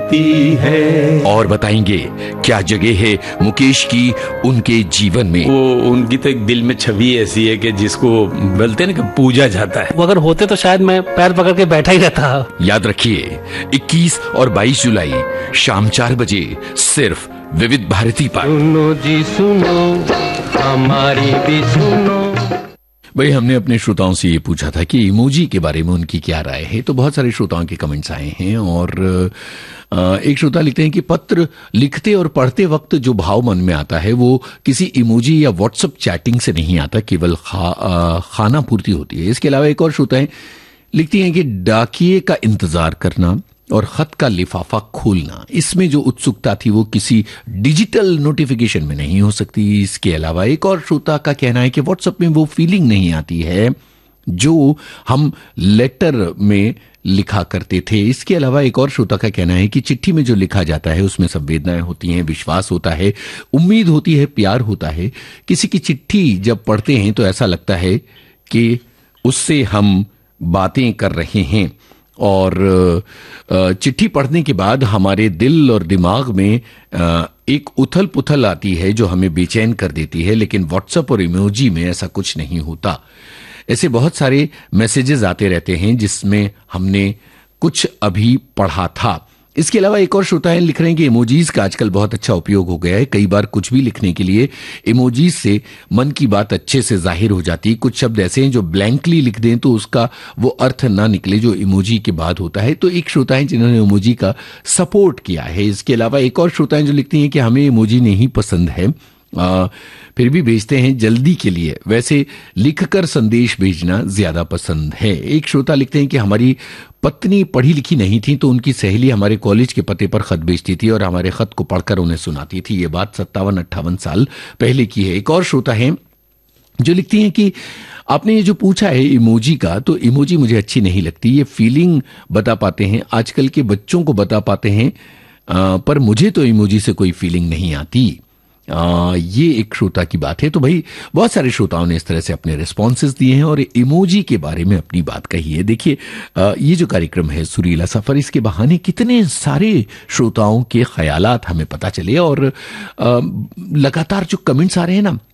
देती है। और बताएंगे क्या जगह है मुकेश की उनके जीवन में। वो उनकी तो एक दिल में छवि ऐसी है कि जिसको बोलते हैं ना कि पूजा जाता है। वो अगर होते तो शायद मैं पैर पकड़ के बैठा ही रहता। याद रखिए 21 और 22 जुलाई शाम 4 बजे सिर्फ विविध भारती पर। सुनो जी सुनो, हमारी भी सुनो। भाई हमने अपने श्रोताओं से ये पूछा था कि इमोजी के बारे में उनकी क्या राय है, तो बहुत सारे श्रोताओं के कमेंट्स आए हैं। और एक श्रोता लिखते हैं कि पत्र लिखते और पढ़ते वक्त जो भाव मन में आता है वो किसी इमोजी या व्हाट्सएप चैटिंग से नहीं आता, केवल खाना पूर्ति होती है। इसके अलावा एक और श्रोता है लिखती हैं कि डाकिये का इंतजार करना और खत का लिफाफा खोलना, इसमें जो उत्सुकता थी वो किसी डिजिटल नोटिफिकेशन में नहीं हो सकती। इसके अलावा एक और श्रोता का कहना है कि व्हाट्सएप में वो फीलिंग नहीं आती है जो हम लेटर में लिखा करते थे। इसके अलावा एक और श्रोता का कहना है कि चिट्ठी में जो लिखा जाता है उसमें संवेदनाएं होती हैं, विश्वास होता है, उम्मीद होती है, प्यार होता है। किसी की चिट्ठी जब पढ़ते हैं तो ऐसा लगता है कि उससे हम बातें कर रहे हैं। और चिट्ठी पढ़ने के बाद हमारे दिल और दिमाग में एक उथल पुथल आती है जो हमें बेचैन कर देती है, लेकिन व्हाट्सएप और इमोजी में ऐसा कुछ नहीं होता। ऐसे बहुत सारे मैसेजेस आते रहते हैं जिसमें हमने कुछ अभी पढ़ा था। इसके अलावा एक और श्रोता है लिख रहे हैं कि इमोजीज का आजकल बहुत अच्छा उपयोग हो गया है। कई बार कुछ भी लिखने के लिए इमोजीज से मन की बात अच्छे से जाहिर हो जाती है। कुछ शब्द ऐसे हैं जो ब्लैंकली लिख दें तो उसका वो अर्थ ना निकले जो इमोजी के बाद होता है। तो एक श्रोता है जिन्होंने इमोजी का सपोर्ट किया है। इसके अलावा एक और श्रोता है जो लिखती हैं कि हमें इमोजी नहीं पसंद है, फिर भी भेजते हैं जल्दी के लिए, वैसे लिखकर संदेश भेजना ज्यादा पसंद है। एक श्रोता लिखते हैं कि हमारी पत्नी पढ़ी लिखी नहीं थी तो उनकी सहेली हमारे कॉलेज के पते पर खत भेजती थी और हमारे खत को पढ़कर उन्हें सुनाती थी। ये बात 57-58 साल पहले की है। एक और श्रोता है जो लिखती हैं कि आपने ये जो पूछा है इमोजी का, तो इमोजी मुझे अच्छी नहीं लगती। ये फीलिंग बता पाते हैं, आजकल के बच्चों को बता पाते हैं, पर मुझे तो इमोजी से कोई फीलिंग नहीं आती। ये एक श्रोता की बात है। तो भाई बहुत सारे श्रोताओं ने इस तरह से अपने रिस्पॉन्सेज दिए हैं और इमोजी के बारे में अपनी बात कही है। देखिए ये जो कार्यक्रम है सुरीला सफर, इसके बहाने कितने सारे श्रोताओं के ख्यालात हमें पता चले और लगातार जो कमेंट्स आ रहे हैं ना,